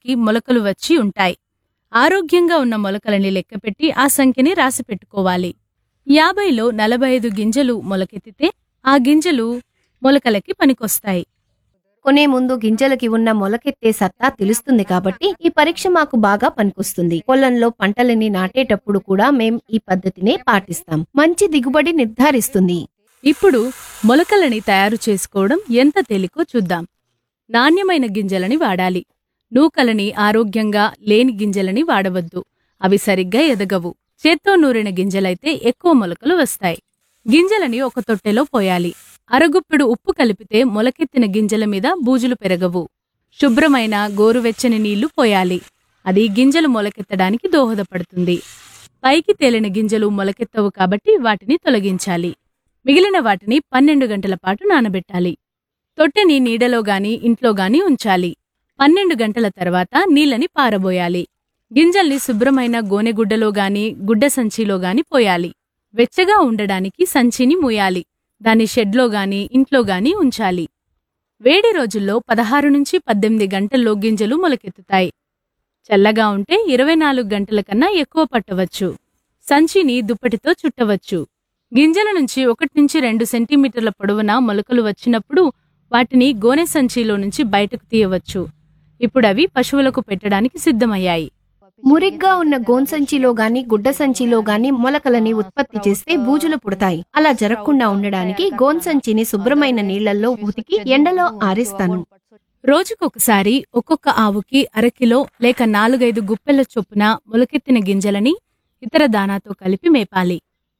గింజలకి మొలకలు వచ్చి ఉంటాయి. ఆరోగ్యంగా ఉన్న మొలకలని లెక్కపెట్టి ఆ సంఖ్యని రాసిపెట్టుకోవాలి. 50లో 45 గింజలు మొలకెత్తితే ఆ గింజలు మొలకలకి పనికొస్తాయి. కొనే ముందు గింజలకి ఉన్న మొలకెత్తే సత్తా తెలుస్తుంది కాబట్టి ఈ పరీక్ష మాకు బాగా పనికొస్తుంది. పొలంలో పంటలని నాటేటప్పుడు కూడా మేం ఈ పద్ధతినే పాటిస్తాం. మంచి దిగుబడి నిర్ధారిస్తుంది. ఇప్పుడు మొలకలని తయారు చేసుకోవడం ఎంత తేలికో చూద్దాం. నాణ్యమైన గింజలని వాడాలి. నూకలని, ఆరోగ్యంగా లేని గింజలని వాడవద్దు. అవి సరిగ్గా ఎదగవు. చేత్తో నూరిన గింజలైతే ఎక్కువ మొలకలు వస్తాయి. గింజలని ఒక తొట్టెలో పోయాలి. అరగుప్పెడు ఉప్పు కలిపితే మొలకెత్తిన గింజల మీద బూజులు పెరగవు. శుభ్రమైన గోరువెచ్చని నీళ్లు పోయాలి. అది గింజలు మొలకెత్తడానికి దోహదపడుతుంది. పైకి తేలిన గింజలు మొలకెత్తవు కాబట్టి వాటిని తొలగించాలి. మిగిలిన వాటిని 12 గంటల పాటు నానబెట్టాలి. తొట్టెని నీడలోగాని ఇంట్లోగాని ఉంచాలి. 12 గంటల తర్వాత నీళ్ళని పారబోయాలి. గింజల్ని శుభ్రమైన గోనెగుడ్డలోగాని గుడ్డ సంచిలోగాని పోయాలి. వెచ్చగా ఉండడానికి సంచిని మూయాలి. దాన్ని షెడ్లోగాని ఇంట్లోగాని ఉంచాలి. వేడి రోజుల్లో 16 నుంచి 18 గంటల్లో గింజలు మొలకెత్తుతాయి. చల్లగా ఉంటే 24 గంటల కన్నా ఎక్కువ పట్టవచ్చు. సంచిని దుప్పటితో చుట్టవచ్చు. గింజల నుంచి 1 నుంచి 2 సెంటీమీటర్ల పొడవున మొలకలు వచ్చినప్పుడు వాటిని గోనె సంచిలో నుంచి బయటకు తీయవచ్చు. ఇప్పుడవి పశువులకు పెట్టడానికి సిద్ధమయ్యాయి. మురిగ్గా ఉన్న గోన్సంచిలో గాని గుడ్డ సంచిలో గాని మొలకలని ఉత్పత్తి చేస్తే బూజులు పుడతాయి. అలా జరగకుండా ఉండడానికి గోన్సంచిని శుభ్రమైన నీళ్లలో ఉతికి ఎండలో ఆరేస్తాను. రోజుకొకసారి ఒక్కొక్క ఆవుకి అరకిలో లేక 4-5 గుప్పెల చొప్పున మొలకెత్తిన గింజలని ఇతర దానాతో కలిపి మేపాలి.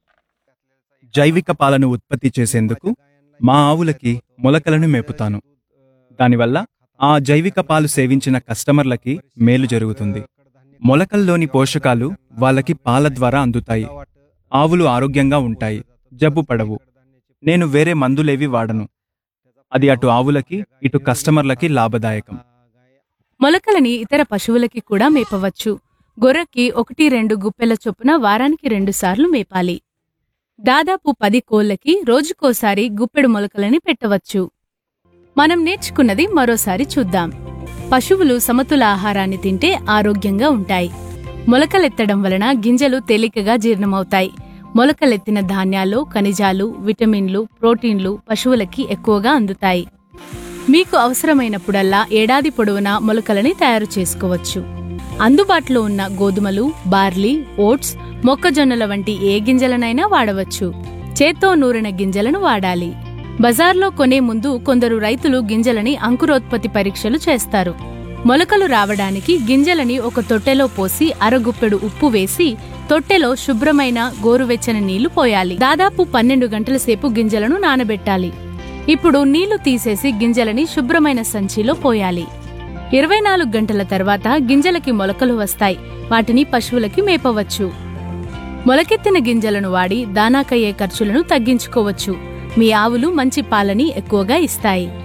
జైవిక పాలను ఉత్పత్తి చేసేందుకు మా ఆవులకి మొలకలను మేపుతాను. దానివల్ల ఆ జైవిక పాలు సేవించిన కస్టమర్లకి మేలు జరుగుతుంది. మొలకల్లోని పోషకాలు వాళ్ళకి పాల ద్వారా అందుతాయి. ఆవులు ఆరోగ్యంగా ఉంటాయి, జబ్బు పడవు. నేను వేరే మందులేవి వాడను. అది అటు ఆవులకి ఇటు కస్టమర్లకి లాభదాయకం. మొలకలని ఇతర పశువులకి కూడా మేపవచ్చు. గొర్రెకి 1-2 గుప్పెల చొప్పున వారానికి 2 సార్లు మేపాలి. దాదాపు 10 కోళ్లకి రోజుకోసారి గుప్పెడు మొలకలని పెట్టవచ్చు. మనం నేర్చుకున్నది మరోసారి చూద్దాం. పశువులు సమతుల ఆహారాన్ని తింటే ఆరోగ్యంగా ఉంటాయి. మొలకలెత్తడం వలన గింజలు తేలికగా జీర్ణమవుతాయి. మొలకలెత్తిన ధాన్యాల్లో ఖనిజాలు, విటమిన్లు, ప్రోటీన్లు పశువులకి ఎక్కువగా అందుతాయి. మీకు అవసరమైనప్పుడల్లా ఏడాది పొడవునా మొలకలని తయారు చేసుకోవచ్చు. అందుబాటులో ఉన్న గోధుమలు, బార్లీ, ఓట్స్, మొక్కజొన్నల వంటి ఏ గింజలనైనా వాడవచ్చు. చేత్తో నూరిన గింజలను వాడాలి. బజార్లో కొనే ముందు కొందరు రైతులు గింజలని అంకురోత్పత్తి పరీక్షలు చేస్తారు. మొలకలు రావడానికి గింజలని ఒక తొట్టెలో పోసి అరగుప్పెడు ఉప్పు వేసి తొట్టెలో శుభ్రమైన గోరువెచ్చని నీళ్లు పోయాలి. దాదాపు 12 గంటల సేపు గింజలను నానబెట్టాలి. ఇప్పుడు నీళ్లు తీసేసి గింజలని శుభ్రమైన సంచిలో పోయాలి. 24 గంటల తర్వాత గింజలకి మొలకలు వస్తాయి. వాటిని పశువులకి మేపవచ్చు. మొలకెత్తిన గింజలను వాడి దానాకయ్యే ఖర్చులను తగ్గించుకోవచ్చు. మీ ఆవులు మంచి పాలని ఎక్కువగా ఇస్తాయి.